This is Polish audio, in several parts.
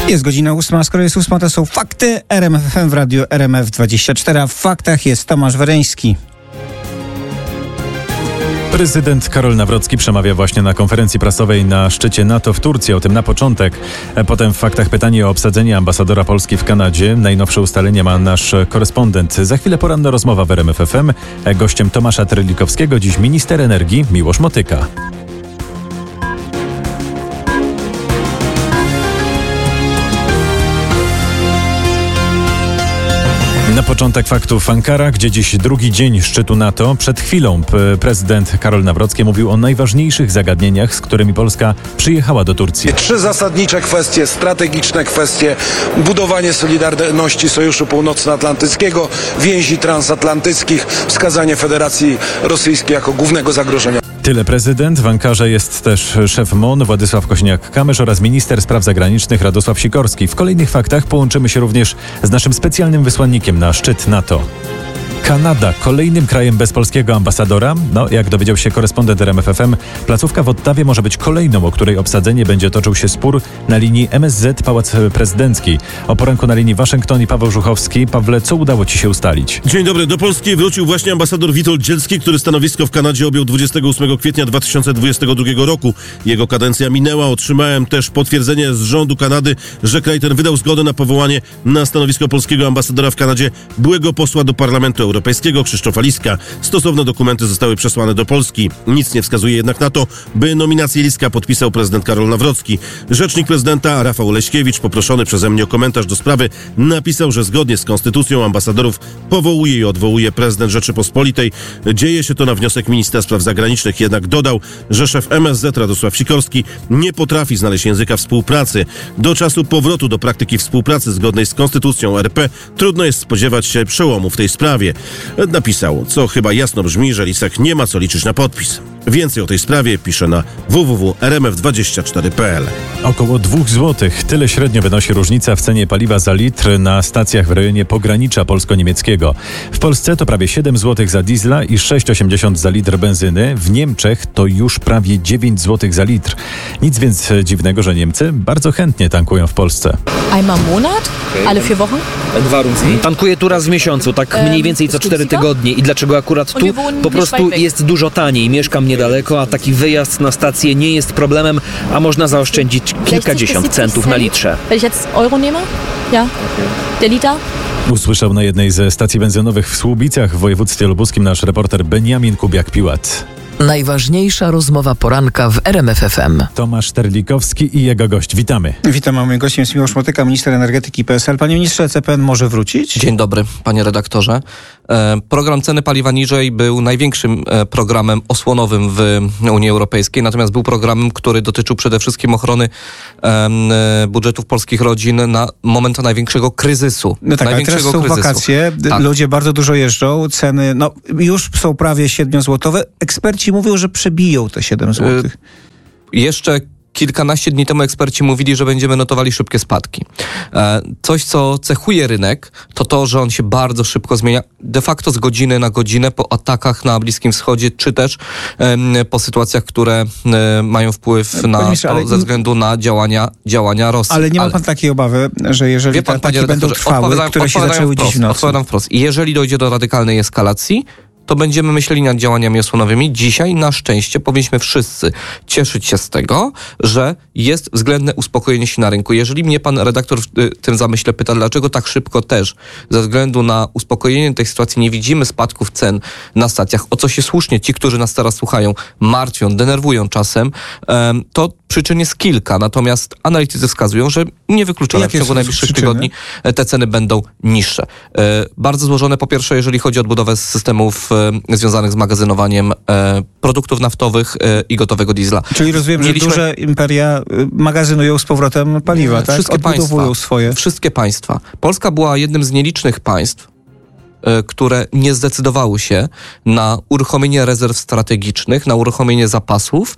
Jest godzina 8, a skoro jest 8, to są fakty. RMF FM w radiu RMF24, a w faktach jest Tomasz Wereński. Prezydent Karol Nawrocki przemawia właśnie na konferencji prasowej na szczycie NATO w Turcji. O tym na początek. Potem w faktach pytanie o obsadzenie ambasadora Polski w Kanadzie. Najnowsze ustalenia ma nasz korespondent. Za chwilę poranna rozmowa w RMF FM. Gościem Tomasza Terlikowskiego dziś minister energii Miłosz Motyka. Na początek faktów Ankara, gdzie dziś drugi dzień szczytu NATO. Przed chwilą prezydent Karol Nawrocki mówił o najważniejszych zagadnieniach, z którymi Polska przyjechała do Turcji. 3 zasadnicze kwestie, strategiczne kwestie, budowanie solidarności Sojuszu Północnoatlantyckiego, więzi transatlantyckich, wskazanie Federacji Rosyjskiej jako głównego zagrożenia. Tyle prezydent. W Ankarze jest też szef MON Władysław Kosiniak-Kamysz oraz minister spraw zagranicznych Radosław Sikorski. W kolejnych faktach połączymy się również z naszym specjalnym wysłannikiem na szczyt NATO. Kanada kolejnym krajem bez polskiego ambasadora. Jak dowiedział się korespondent RMF FM, placówka w Ottawie może być kolejną, o której obsadzenie będzie toczył się spór na linii MSZ-Pałac Prezydencki. O poranku na linii Waszyngton i Paweł Żuchowski. Pawle, co udało ci się ustalić? Dzień dobry. Do Polski wrócił właśnie ambasador Witold Dzielski, który stanowisko w Kanadzie objął 28 kwietnia 2022 roku. Jego kadencja minęła. Otrzymałem też potwierdzenie z rządu Kanady, że kraj ten wydał zgodę na powołanie na stanowisko polskiego ambasadora w Kanadzie byłego posła do Parlamentu Europejskiego Krzysztofa Liska. Stosowne dokumenty zostały przesłane do Polski. Nic nie wskazuje jednak na to, by nominację Liska podpisał prezydent Karol Nawrocki. Rzecznik prezydenta Rafał Leśkiewicz, poproszony przeze mnie o komentarz do sprawy, napisał, że zgodnie z konstytucją ambasadorów powołuje i odwołuje prezydent Rzeczypospolitej. Dzieje się to na wniosek ministra spraw zagranicznych, jednak dodał, że szef MSZ Radosław Sikorski nie potrafi znaleźć języka współpracy. Do czasu powrotu do praktyki współpracy zgodnej z konstytucją RP trudno jest spodziewać się przełomu w tej sprawie. Napisał, co chyba jasno brzmi, że Lisek nie ma co liczyć na podpis. Więcej o tej sprawie pisze na www.rmf24.pl. Około 2 zł. Tyle średnio wynosi różnica w cenie paliwa za litr na stacjach w rejonie pogranicza polsko-niemieckiego. W Polsce to prawie 7 zł za diesla i 6,80 za litr benzyny. W Niemczech to już prawie 9 zł za litr. Nic więc dziwnego, że Niemcy bardzo chętnie tankują w Polsce. Einmal im Monat? Alle 4 Wochen? Tankuję tu raz w miesiącu, tak mniej więcej co 4 tygodnie. I dlaczego akurat tu? Po prostu jest dużo taniej. Mieszkam niedaleko, a taki wyjazd na stację nie jest problemem, a można zaoszczędzić kilkadziesiąt centów na litrze. Wenn ich jetzt Euro nehme? Ja. Der Liter? Usłyszał na jednej ze stacji benzynowych w Słubicach w województwie lubuskim nasz reporter Beniamin Kubiak-Piłat. Najważniejsza rozmowa poranka w RMF FM. Tomasz Terlikowski i jego gość. Witamy. Witam, a moim gościem jest Miłosz Motyka, minister energetyki PSL. Panie ministrze, CPN może wrócić? Dzień dobry, panie redaktorze. Program Ceny Paliwa Niżej był największym programem osłonowym w Unii Europejskiej, natomiast był programem, który dotyczył przede wszystkim ochrony budżetów polskich rodzin na moment największego kryzysu. No tak, ale teraz są wakacje, ludzie bardzo dużo jeżdżą, ceny już są prawie 7-złotowe. Eksperci mówią, że przebiją te 7 zł. Jeszcze kilkanaście dni temu eksperci mówili, że będziemy notowali szybkie spadki. Coś, co cechuje rynek, to to, że on się bardzo szybko zmienia, de facto z godziny na godzinę po atakach na Bliskim Wschodzie, czy też po sytuacjach, które mają wpływ na to ze względu na działania Rosji. Ale nie ma pan takiej obawy, że jeżeli te ataki będą trwały, które się zaczęły dziś w nocy? Odpowiadam wprost. Jeżeli dojdzie do radykalnej eskalacji, to będziemy myśleli nad działaniami osłonowymi. Dzisiaj na szczęście powinniśmy wszyscy cieszyć się z tego, że jest względne uspokojenie się na rynku. Jeżeli mnie pan redaktor w tym zamyśle pyta, dlaczego tak szybko też ze względu na uspokojenie tej sytuacji nie widzimy spadków cen na stacjach, o co się słusznie ci, którzy nas teraz słuchają, martwią, denerwują czasem, to przyczyn jest kilka. Natomiast analitycy wskazują, że niewykluczone w ciągu najbliższych tygodni te ceny będą niższe. Bardzo złożone po pierwsze, jeżeli chodzi o odbudowę systemów związanych z magazynowaniem produktów naftowych i gotowego diesla. Czyli rozumiem, że duże imperia magazynują z powrotem paliwa, tak? Odbudowują swoje. Wszystkie państwa. Polska była jednym z nielicznych państw, które nie zdecydowały się na uruchomienie rezerw strategicznych, na uruchomienie zapasów,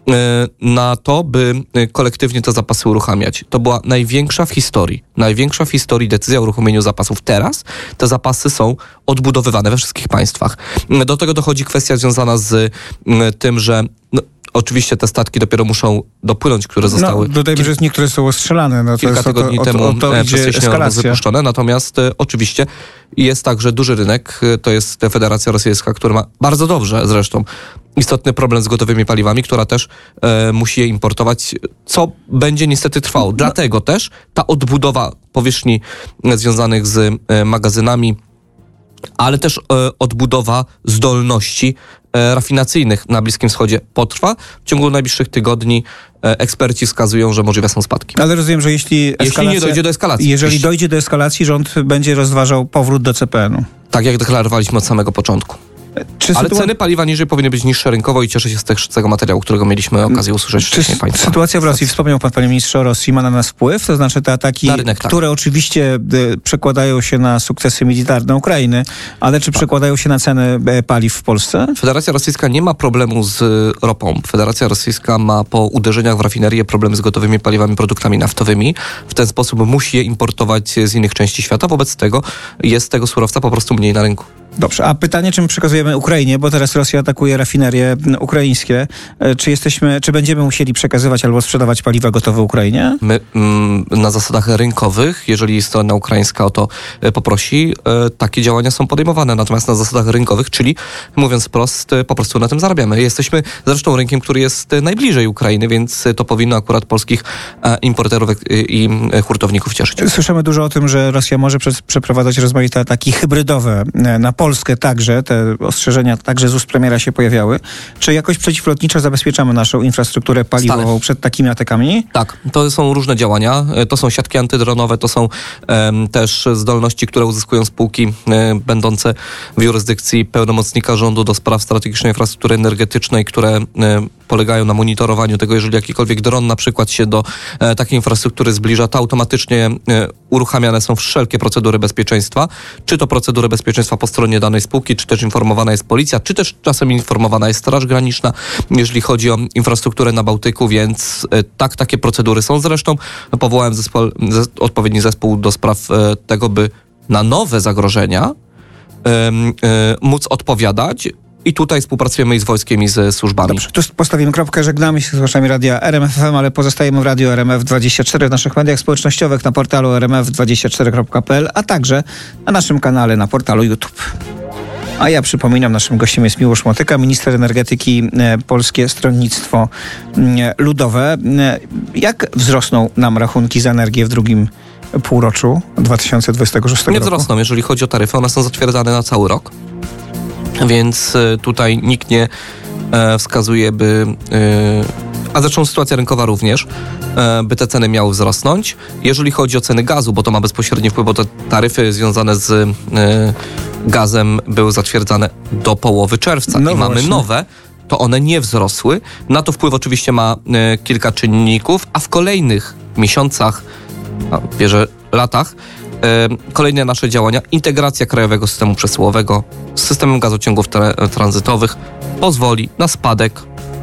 na to, by kolektywnie te zapasy uruchamiać. To była największa w historii decyzja o uruchomieniu zapasów. Teraz te zapasy są odbudowywane we wszystkich państwach. Do tego dochodzi kwestia związana z tym, że Oczywiście te statki dopiero muszą dopłynąć, które zostały... Dodajmy, że niektóre są ostrzelane. Kilka tygodni temu przez Cieśnię wypuszczone. Natomiast oczywiście jest także duży rynek. To jest Federacja Rosyjska, która ma bardzo dobrze zresztą istotny problem z gotowymi paliwami, która też musi je importować, co będzie niestety trwało. Dlatego też ta odbudowa powierzchni związanych z magazynami, ale też odbudowa zdolności rafinacyjnych na Bliskim Wschodzie potrwa. W ciągu najbliższych tygodni eksperci wskazują, że możliwe są spadki. Ale rozumiem, że jeśli nie dojdzie do eskalacji. Jeżeli dojdzie do eskalacji, rząd będzie rozważał powrót do CPN-u. Tak jak deklarowaliśmy od samego początku. Ale ceny paliwa niżej powinny być niższe rynkowo i cieszę się z tego materiału, którego mieliśmy okazję usłyszeć wcześniej państwa. Sytuacja w Rosji, wspomniał pan, panie ministrze, o Rosji, ma na nas wpływ? To znaczy te ataki, które oczywiście przekładają się na sukcesy militarne Ukrainy, ale czy przekładają się na ceny paliw w Polsce? Federacja Rosyjska nie ma problemu z ropą. Federacja Rosyjska ma po uderzeniach w rafinerię problemy z gotowymi paliwami, produktami naftowymi. W ten sposób musi je importować z innych części świata. Wobec tego jest tego surowca po prostu mniej na rynku. Dobrze, a pytanie, czy my przekazujemy Ukrainie, bo teraz Rosja atakuje rafinerie ukraińskie. Czy będziemy musieli przekazywać albo sprzedawać paliwa gotowe Ukrainie? My na zasadach rynkowych, jeżeli strona ukraińska o to poprosi, takie działania są podejmowane. Natomiast na zasadach rynkowych, czyli mówiąc wprost, po prostu na tym zarabiamy. Jesteśmy zresztą rynkiem, który jest najbliżej Ukrainy, więc to powinno akurat polskich importerów i hurtowników cieszyć. Słyszymy dużo o tym, że Rosja może przeprowadzać rozmaite ataki hybrydowe na Polskę także. Te ostrzeżenia także z ust premiera się pojawiały. Czy jakoś przeciwlotniczo zabezpieczamy naszą infrastrukturę paliwową przed takimi atakami? Tak, to są różne działania. To są siatki antydronowe, to są też zdolności, które uzyskują spółki będące w jurysdykcji pełnomocnika rządu do spraw strategicznej infrastruktury energetycznej, które polegają na monitorowaniu tego, jeżeli jakikolwiek dron na przykład się do takiej infrastruktury zbliża, to automatycznie uruchamiane są wszelkie procedury bezpieczeństwa. Czy to procedury bezpieczeństwa po stronie danej spółki, czy też informowana jest policja, czy też czasem informowana jest Straż Graniczna, jeżeli chodzi o infrastrukturę na Bałtyku, więc tak, takie procedury są. Zresztą powołałem odpowiedni zespół do spraw tego, by na nowe zagrożenia móc odpowiadać. I tutaj współpracujemy i z wojskiem, i ze służbami. Dobrze, tu postawimy kropkę, żegnamy się z słuchaczami radia RMF FM, ale pozostajemy w Radio RMF24 w naszych mediach społecznościowych, na portalu rmf24.pl, a także na naszym kanale na portalu YouTube. A ja przypominam, naszym gościem jest Miłosz Motyka, minister energetyki, Polskie Stronnictwo Ludowe. Jak wzrosną nam rachunki za energię w drugim półroczu 2026 roku? Nie wzrosną, jeżeli chodzi o taryfy, one są zatwierdzane na cały rok. Więc tutaj nikt nie wskazuje, a zresztą sytuacja rynkowa również, by te ceny miały wzrosnąć. Jeżeli chodzi o ceny gazu, bo to ma bezpośredni wpływ, bo te taryfy związane z gazem były zatwierdzane do połowy czerwca i mamy nowe, to one nie wzrosły. Na to wpływ oczywiście ma kilka czynników, a w kolejnych miesiącach, latach, kolejne nasze działania, integracja krajowego systemu przesyłowego z systemem gazociągów tranzytowych pozwoli na spadek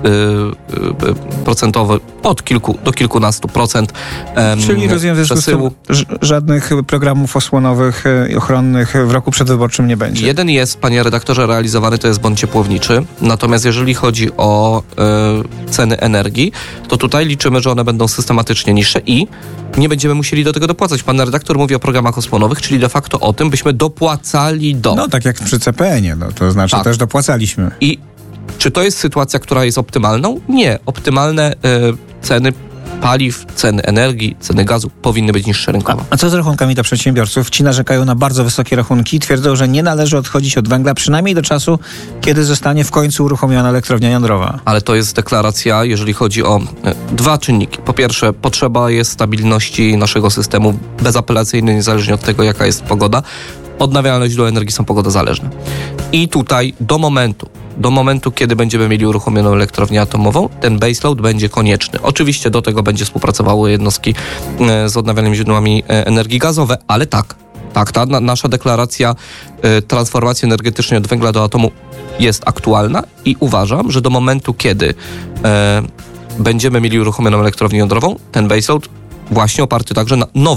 procentowy od kilku do kilkunastu procent Czyli rozumiem, że żadnych programów osłonowych i ochronnych w roku przedwyborczym nie będzie. Jeden jest, panie redaktorze, realizowany, to jest bon ciepłowniczy. Natomiast jeżeli chodzi o ceny energii, to tutaj liczymy, że one będą systematycznie niższe i nie będziemy musieli do tego dopłacać. Pan redaktor mówi o programach osłonowych, czyli de facto o tym, byśmy dopłacali do... No tak jak przy CPN-ie, to znaczy też dopłacaliśmy. I czy to jest sytuacja, która jest optymalną? Nie. Optymalne ceny paliw, ceny energii, ceny gazu powinny być niższe rynkowo. A co z rachunkami dla przedsiębiorców? Ci narzekają na bardzo wysokie rachunki, twierdzą, że nie należy odchodzić od węgla, przynajmniej do czasu, kiedy zostanie w końcu uruchomiona elektrownia jądrowa. Ale to jest deklaracja, jeżeli chodzi o dwa czynniki. Po pierwsze, potrzeba jest stabilności naszego systemu bezapelacyjnej, niezależnie od tego, jaka jest pogoda. Odnawialne źródła energii są pogodozależne. I tutaj do momentu, kiedy będziemy mieli uruchomioną elektrownię atomową, ten baseload będzie konieczny. Oczywiście do tego będzie współpracowały jednostki z odnawialnymi źródłami energii gazowe, ale ta nasza deklaracja transformacji energetycznej od węgla do atomu jest aktualna i uważam, że do momentu, kiedy będziemy mieli uruchomioną elektrownię jądrową, ten baseload właśnie oparty także na nowych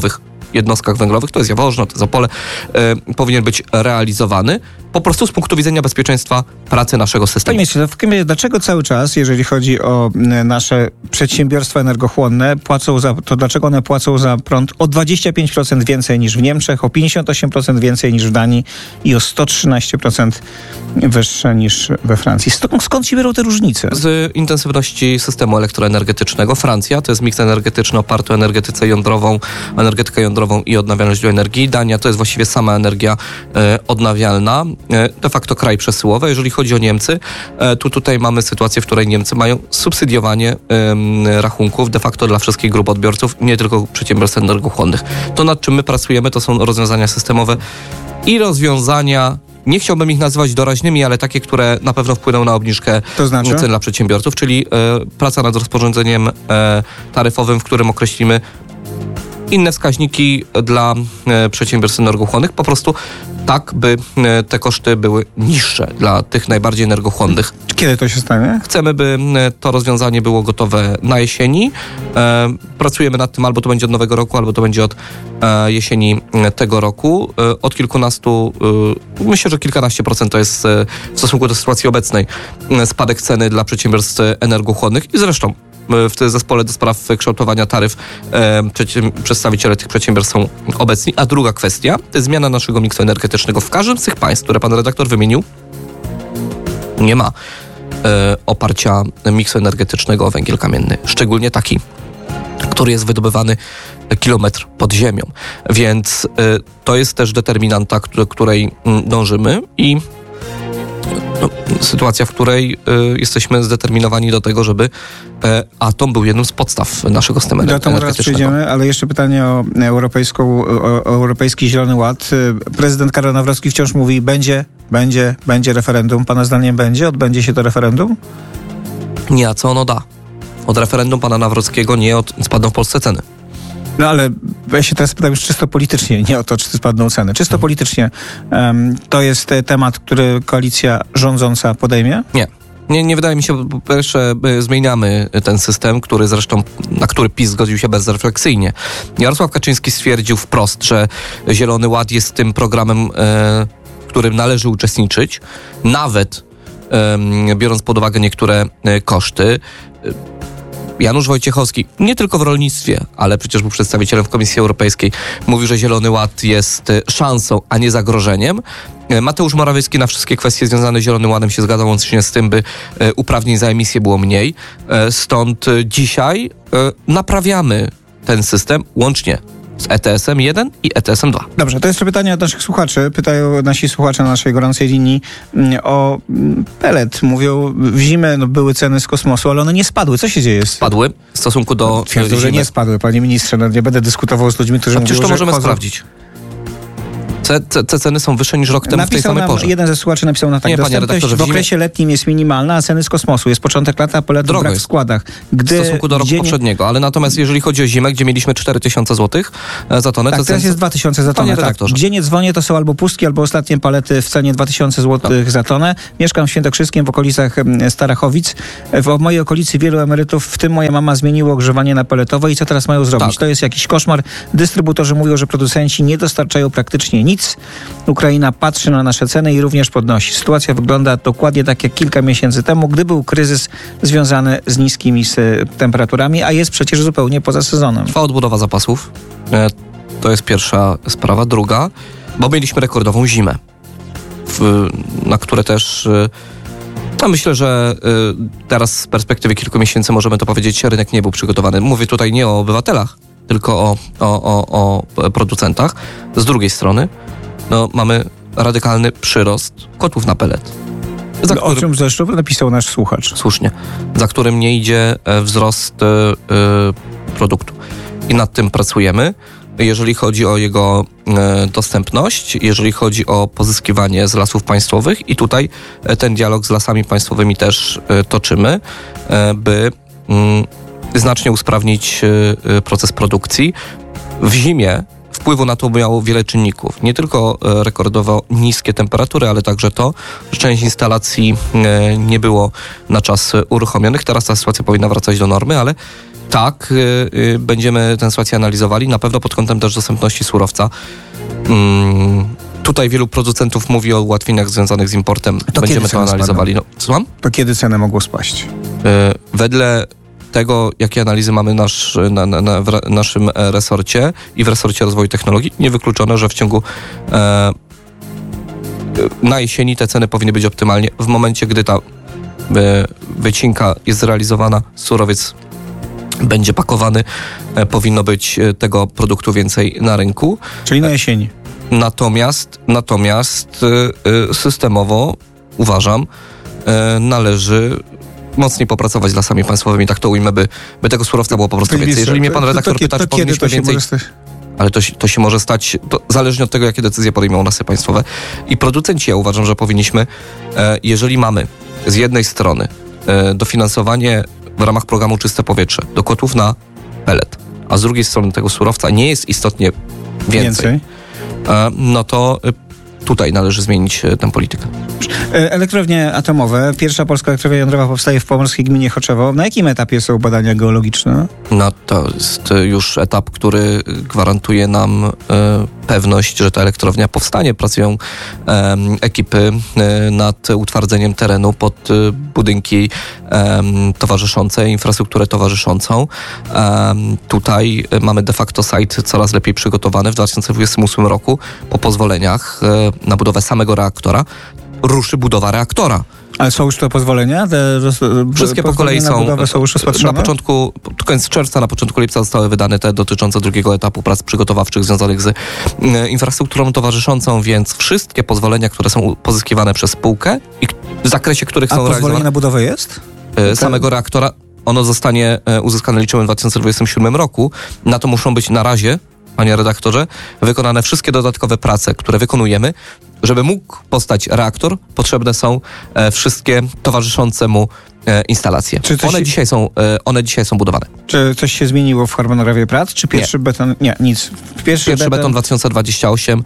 jednostkach węglowych, to jest Jaworzno, to jest Opole, powinien być realizowany po prostu z punktu widzenia bezpieczeństwa pracy naszego systemu. Dlaczego cały czas, jeżeli chodzi o nasze przedsiębiorstwa energochłonne, dlaczego one płacą za prąd o 25% więcej niż w Niemczech, o 58% więcej niż w Danii i o 113% wyższe niż we Francji? Skąd się biorą te różnice? Z intensywności systemu elektroenergetycznego. Francja to jest miks energetyczny oparty o energetykę jądrową i odnawialne źródła energii. Dania to jest właściwie sama energia odnawialna. De facto kraj przesyłowy. Jeżeli chodzi o Niemcy, tutaj mamy sytuację, w której Niemcy mają subsydiowanie rachunków de facto dla wszystkich grup odbiorców, nie tylko przedsiębiorstw energochłonnych. To, nad czym my pracujemy, to są rozwiązania systemowe i rozwiązania, nie chciałbym ich nazywać doraźnymi, ale takie, które na pewno wpłyną na obniżkę cen dla przedsiębiorców, czyli praca nad rozporządzeniem taryfowym, w którym określimy inne wskaźniki dla przedsiębiorstw energochłonnych, po prostu tak, by te koszty były niższe dla tych najbardziej energochłonnych. Kiedy to się stanie? Chcemy, by to rozwiązanie było gotowe na jesieni. Pracujemy nad tym, albo to będzie od nowego roku, albo to będzie od jesieni tego roku. Od kilkunastu, myślę, że kilkanaście procent to jest w stosunku do sytuacji obecnej spadek ceny dla przedsiębiorstw energochłonnych i zresztą w tym zespole do spraw kształtowania taryf przedstawiciele tych przedsiębiorstw są obecni. A druga kwestia to jest zmiana naszego miksu energetycznego. W każdym z tych państw, które pan redaktor wymienił, nie ma oparcia miksu energetycznego o węgiel kamienny. Szczególnie taki, który jest wydobywany kilometr pod ziemią. Więc to jest też determinanta, do której dążymy i sytuacja, w której jesteśmy zdeterminowani do tego, żeby atom był jednym z podstaw naszego systemu energetycznego. Do tego przejdziemy, ale jeszcze pytanie o Europejski Zielony Ład. Prezydent Karol Nawrocki wciąż mówi, będzie referendum. Pana zdaniem odbędzie się to referendum? Nie, a co ono da? Od referendum pana Nawrockiego nie spadną w Polsce ceny. No ale ja się teraz pytam już czysto politycznie, nie o to, czy spadną ceny. Czysto politycznie to jest temat, który koalicja rządząca podejmie? Nie wydaje mi się, po pierwsze zmieniamy ten system, na który PiS zgodził się bezrefleksyjnie. Jarosław Kaczyński stwierdził wprost, że Zielony Ład jest tym programem, w którym należy uczestniczyć, nawet biorąc pod uwagę niektóre koszty. Janusz Wojciechowski, nie tylko w rolnictwie, ale przecież był przedstawicielem w Komisji Europejskiej, mówił, że Zielony Ład jest szansą, a nie zagrożeniem. Mateusz Morawiecki na wszystkie kwestie związane z Zielonym Ładem się zgadzał, łącznie z tym, by uprawnień za emisję było mniej. Stąd dzisiaj naprawiamy ten system łącznie z ETS-em 1 i ETS-em 2. Dobrze, to jest pytanie od naszych słuchaczy. Pytają nasi słuchacze na naszej gorącej linii o pelet. Mówią, w zimę były ceny z kosmosu, ale one nie spadły. Co się dzieje? Spadły w stosunku do twierdzą, że nie spadły, panie ministrze. Nie będę dyskutował z ludźmi, którzy mówią, że... Przecież to możemy sprawdzić. Te ceny są wyższe niż rok temu w tej samej porze. Jeden ze słuchaczy napisał na tak. Dostępność w okresie letnim jest minimalna, a ceny z kosmosu. Jest początek lata, a peletów brak w składach. W stosunku do roku poprzedniego. Ale natomiast jeżeli chodzi o zimę, gdzie mieliśmy 4000 zł za tonę... Tak, teraz jest 2000 za tonę. Tak. Gdzie nie dzwonię, to są albo pustki, albo ostatnie palety w cenie 2000 zł za tonę. Mieszkam w Świętokrzyskiem w okolicach Starachowic. W mojej okolicy wielu emerytów, w tym moja mama, zmieniło ogrzewanie na peletowe i co teraz mają zrobić? To jest jakiś koszmar. Dystrybutorzy mówią, że producenci nie dostarczają praktycznie nic. Ukraina patrzy na nasze ceny i również podnosi. Sytuacja wygląda dokładnie tak jak kilka miesięcy temu, gdy był kryzys związany z niskimi temperaturami, a jest przecież zupełnie poza sezonem. Trwa odbudowa zapasów. To jest pierwsza sprawa. Druga, bo mieliśmy rekordową zimę, na które też... myślę, że teraz z perspektywy kilku miesięcy możemy to powiedzieć, rynek nie był przygotowany. Mówię tutaj nie o obywatelach, tylko o producentach. Z drugiej strony mamy radykalny przyrost kotłów na pelet. O czym zresztą napisał nasz słuchacz. Słusznie. Za którym nie idzie wzrost produktu. I nad tym pracujemy. Jeżeli chodzi o jego dostępność, jeżeli chodzi o pozyskiwanie z lasów państwowych i tutaj ten dialog z lasami państwowymi też toczymy, by znacznie usprawnić proces produkcji. W zimie wpływu na to miało wiele czynników. Nie tylko rekordowo niskie temperatury, ale także to, że część instalacji nie było na czas uruchomionych. Teraz ta sytuacja powinna wracać do normy, ale Tak, będziemy tę sytuację analizowali, na pewno pod kątem też dostępności surowca. Tutaj wielu producentów mówi o ułatwieniach związanych z importem. Będziemy to analizowali. No, słucham? To kiedy ceny mogą spaść? Wedle tego, jakie analizy mamy w naszym resorcie i w resorcie rozwoju technologii, niewykluczone, że w ciągu na jesieni te ceny powinny być optymalnie. W momencie, gdy ta wycinka jest zrealizowana, surowiec będzie pakowany, powinno być tego produktu więcej na rynku. Czyli na jesieni. Natomiast systemowo uważam, należy mocniej popracować z Lasami Państwowymi, tak to ujmę, by tego surowca było po prostu więcej. Jeżeli mnie pan redaktor pyta, czy powinniśmy więcej... Ale to się może stać, zależnie od tego, jakie decyzje podejmą Lasy Państwowe. I producenci, ja uważam, że powinniśmy, jeżeli mamy z jednej strony dofinansowanie w ramach programu Czyste Powietrze do kotłów na pellet, a z drugiej strony tego surowca nie jest istotnie więcej. No to tutaj należy zmienić tę politykę. Elektrownie atomowe. Pierwsza polska elektrownia jądrowa powstaje w pomorskiej gminie Choczewo. Na jakim etapie są badania geologiczne? No to jest już etap, który gwarantuje nam pewność, że ta elektrownia powstanie. Pracują ekipy nad utwardzeniem terenu pod budynki towarzyszące, infrastrukturę towarzyszącą. Tutaj mamy de facto site coraz lepiej przygotowany. W 2028 roku po pozwoleniach na budowę samego reaktora ruszy budowa reaktora. Ale są już te pozwolenia? Wszystkie po kolei są już rozpatrzone? Na początku, koniec czerwca, na początku lipca zostały wydane te dotyczące drugiego etapu prac przygotowawczych związanych z infrastrukturą towarzyszącą, więc wszystkie pozwolenia, które są pozyskiwane przez spółkę i w zakresie których są realizowane... A pozwolenie na budowę jest? Samego reaktora, ono zostanie uzyskane, liczymy, w 2027 roku. Na to muszą być na razie, panie redaktorze, wykonane wszystkie dodatkowe prace, które wykonujemy. Żeby mógł powstać reaktor, potrzebne są wszystkie towarzyszące mu instalacje. One dzisiaj są budowane. Czy coś się zmieniło w harmonogramie prac? Czy pierwszy beton? Nie, nic. Pierwszy beton 2028,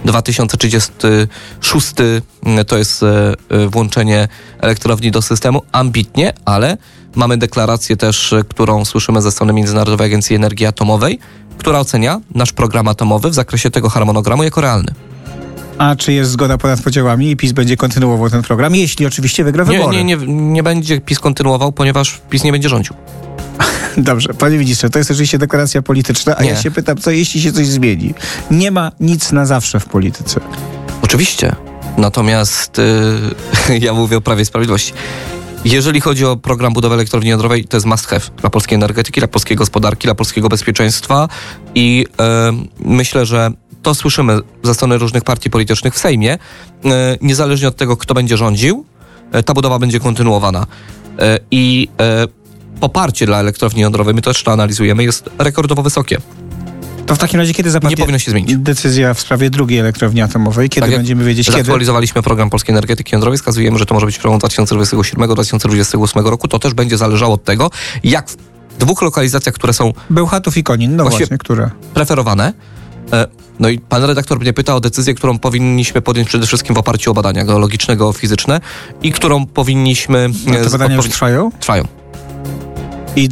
2036 to jest włączenie elektrowni do systemu. Ambitnie, ale mamy deklarację też, którą słyszymy ze strony Międzynarodowej Agencji Energii Atomowej, która ocenia nasz program atomowy w zakresie tego harmonogramu jako realny. A czy jest zgoda ponad podziałami i PiS będzie kontynuował ten program, jeśli oczywiście wygra wybory? Nie będzie PiS kontynuował, ponieważ PiS nie będzie rządził. Dobrze, panie ministrze, to jest oczywiście deklaracja polityczna, a ja się pytam, co jeśli się coś zmieni? Nie ma nic na zawsze w polityce. Oczywiście, natomiast ja mówię o Prawie i Sprawiedliwości. Jeżeli chodzi o program budowy elektrowni jądrowej, to jest must have dla polskiej energetyki, dla polskiej gospodarki, dla polskiego bezpieczeństwa i myślę, że to słyszymy ze strony różnych partii politycznych w Sejmie. Niezależnie od tego, kto będzie rządził, ta budowa będzie kontynuowana. I poparcie dla elektrowni jądrowej, my też to analizujemy, jest rekordowo wysokie. To w takim razie kiedy zapadnie nie powinno się zmienić decyzja w sprawie drugiej elektrowni atomowej? Kiedy będziemy wiedzieć, kiedy? Zaktualizowaliśmy program polskiej energetyki jądrowej, wskazujemy, że to może być przełom 2027-2028 roku. To też będzie zależało od tego, jak w dwóch lokalizacjach, które są... Bełchatów i Konin, właśnie, które? Preferowane. No i pan redaktor mnie pyta o decyzję, którą powinniśmy podjąć przede wszystkim w oparciu o badania geologiczne, geofizyczne i którą powinniśmy... te badania już trwają? Trwają. I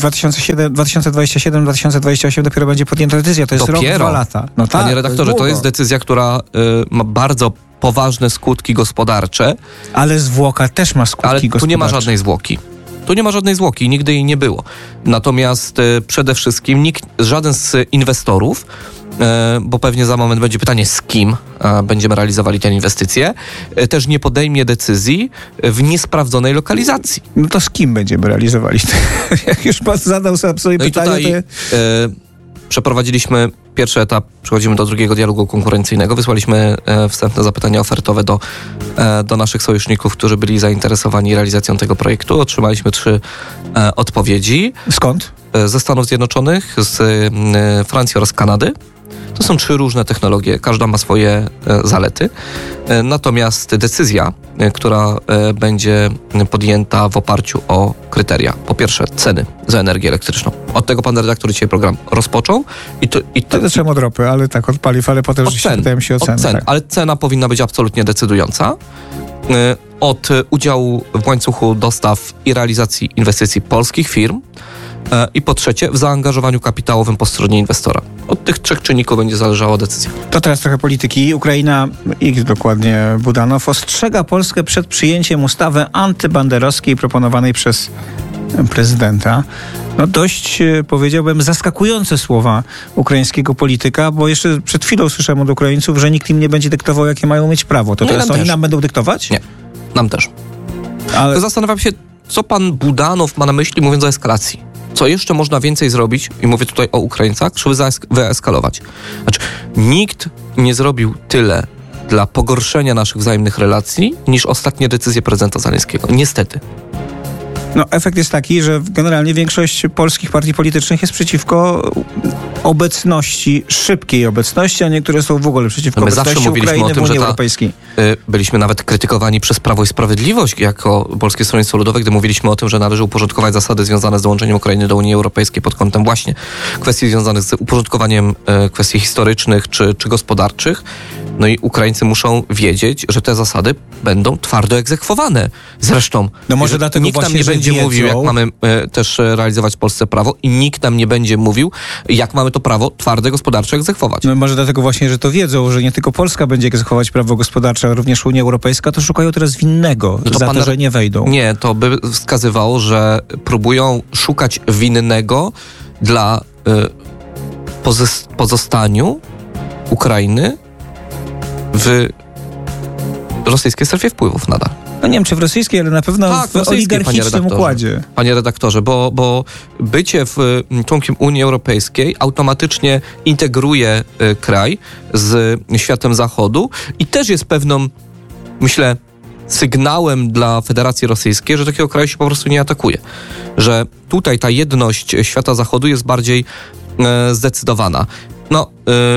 2027-2028 dopiero będzie podjęta decyzja. To jest rok, 2 lata. No tak, panie redaktorze, to jest decyzja, która ma bardzo poważne skutki gospodarcze. Ale zwłoka też ma skutki gospodarcze. Ale tu nie ma żadnej zwłoki. Tu nie ma żadnej zwłoki, nigdy jej nie było. Natomiast przede wszystkim żaden z inwestorów, bo pewnie za moment będzie pytanie, z kim będziemy realizowali tę inwestycję, też nie podejmie decyzji w niesprawdzonej lokalizacji. No to z kim będziemy realizowali? Jak już pan zadał sobie pytanie, tutaj, przeprowadziliśmy pierwszy etap, przechodzimy do drugiego dialogu konkurencyjnego. Wysłaliśmy wstępne zapytania ofertowe do naszych sojuszników, którzy byli zainteresowani realizacją tego projektu. Otrzymaliśmy 3 odpowiedzi. Skąd? Ze Stanów Zjednoczonych, z Francji oraz Kanady. To są 3 różne technologie, każda ma swoje zalety. Natomiast decyzja, która będzie podjęta w oparciu o kryteria. Po pierwsze, ceny za energię elektryczną. Od tego pan redaktor dzisiaj program rozpoczął. To zacząłem od ropy, ale tak, od paliw, ale potem pytałem się o ceny. Tak. Ale cena powinna być absolutnie decydująca. Od udziału w łańcuchu dostaw i realizacji inwestycji polskich firm i po trzecie w zaangażowaniu kapitałowym po stronie inwestora. Od tych 3 czynników będzie zależała decyzja. To teraz trochę polityki. Ukraina, dokładnie Budanow, ostrzega Polskę przed przyjęciem ustawy antybanderowskiej proponowanej przez prezydenta. No dość, powiedziałbym, zaskakujące słowa ukraińskiego polityka, bo jeszcze przed chwilą słyszałem od Ukraińców, że nikt im nie będzie dyktował, jakie mają mieć prawo. To teraz oni nam będą dyktować? Nie, nam też. Ale zastanawiam się, co pan Budanow ma na myśli, mówiąc o eskalacji. Co jeszcze można więcej zrobić, i mówię tutaj o Ukraińcach, żeby wyeskalować. Znaczy, nikt nie zrobił tyle dla pogorszenia naszych wzajemnych relacji, niż ostatnie decyzje prezydenta Zełenskiego. Niestety. no, efekt jest taki, że generalnie większość polskich partii politycznych jest przeciwko obecności, szybkiej obecności, a niektóre są w ogóle przeciwko obecności Ukrainy w Unii Europejskiej. Byliśmy nawet krytykowani przez Prawo i Sprawiedliwość jako Polskie Stronnictwo Ludowe, gdy mówiliśmy o tym, że należy uporządkować zasady związane z dołączeniem Ukrainy do Unii Europejskiej pod kątem właśnie kwestii związanych z uporządkowaniem kwestii historycznych czy gospodarczych. No i Ukraińcy muszą wiedzieć, że te zasady będą twardo egzekwowane. Zresztą no może dlatego nikt nam nie będzie mówił, jak mamy też realizować w Polsce prawo i nikt nam nie będzie mówił, jak mamy to prawo twarde gospodarcze egzekwować. No może dlatego właśnie, że to wiedzą, że nie tylko Polska będzie egzekwować prawo gospodarcze, ale również Unia Europejska, to szukają teraz winnego za to, że nie wejdą. Nie, to by wskazywało, że próbują szukać winnego dla pozostaniu Ukrainy w rosyjskiej strefie wpływów nadal. No nie wiem, czy w rosyjskiej, ale na pewno w oligarchicznym układzie. Panie redaktorze, bo bycie członkiem Unii Europejskiej automatycznie integruje kraj z światem Zachodu i też jest pewną, myślę, sygnałem dla Federacji Rosyjskiej, że takiego kraju się po prostu nie atakuje. Że tutaj ta jedność świata Zachodu jest bardziej zdecydowana. No,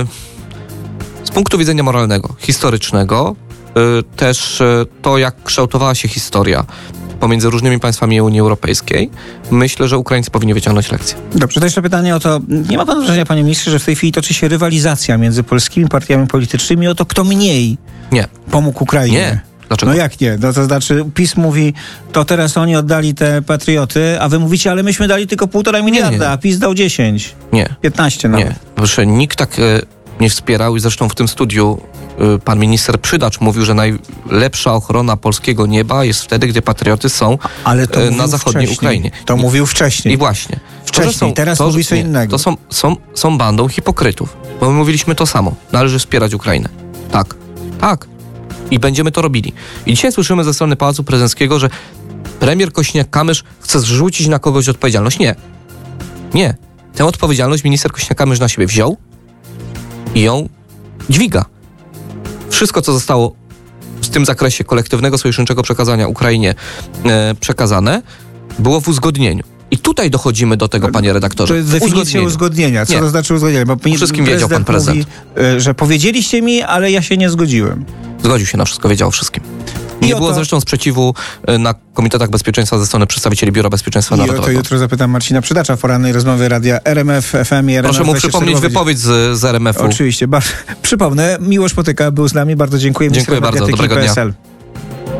z punktu widzenia moralnego, historycznego, też to, jak kształtowała się historia pomiędzy różnymi państwami Unii Europejskiej, myślę, że Ukraińcy powinni wyciągnąć lekcję. Dobrze, to jeszcze pytanie o to, nie ma pan wrażenia, panie ministrze, że w tej chwili toczy się rywalizacja między polskimi partiami politycznymi o to, kto mniej pomógł Ukrainie? Nie. Dlaczego? No jak nie? No to znaczy PiS mówi, to teraz oni oddali te patrioty, a wy mówicie, ale myśmy dali tylko 1,5 miliarda, a PiS dał 10. Nie. 15 nawet. Nie. Proszę, nikt tak nie wspierał i zresztą w tym studiu pan minister Przydacz mówił, że najlepsza ochrona polskiego nieba jest wtedy, gdy patrioty są na zachodniej Ukrainie. To mówił wcześniej. I właśnie. Wcześniej, teraz mówi co innego. To są bandą hipokrytów. Bo my mówiliśmy to samo. Należy wspierać Ukrainę. Tak. Tak. I będziemy to robili. I dzisiaj słyszymy ze strony Pałacu Prezydenckiego, że premier Kosiniak-Kamysz chce zrzucić na kogoś odpowiedzialność. Nie. Nie. Tę odpowiedzialność minister Kosiniak-Kamysz na siebie wziął i ją dźwiga. Wszystko, co zostało w tym zakresie kolektywnego sojuszniczego przekazania Ukrainie przekazane, było w uzgodnieniu. I tutaj dochodzimy do tego, panie redaktorze. To jest definicja uzgodnienia. Co to znaczy uzgodnienie? Bo wszystkim wiedział pan prezydent. Mówi, że powiedzieliście mi, ale ja się nie zgodziłem. Zgodził się na wszystko, wiedział o wszystkim. Nie było zresztą sprzeciwu na Komitetach Bezpieczeństwa ze strony przedstawicieli Biura Bezpieczeństwa Narodowego. To jutro zapytam Marcina Przydacza w porannej rozmowie radia RMF FM i RMF. Proszę mu przypomnieć wypowiedź z RMF-u. Oczywiście. Przypomnę, Miłosz Motyka był z nami. Bardzo dziękuję. Dziękuję bardzo. Dobrego dnia.